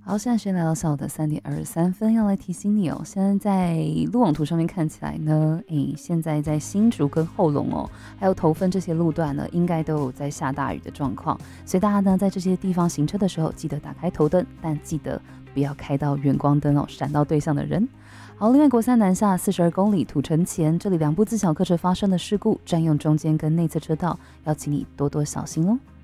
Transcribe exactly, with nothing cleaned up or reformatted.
好，现在时间来到下午的三点二十三分，要来提醒你哦，现在在路网图上面看起来呢，诶，现在在新竹跟后龙哦，还有头份这些路段呢，应该都有在下大雨的状况，所以大家呢在这些地方行车的时候，记得打开头灯，但记得不要开到远光灯哦，闪到对向的人。好，另外国三南下四十二公里土城前，这里两部自小客车发生的事故，占用中间跟内侧车道，要请你多多小心哦。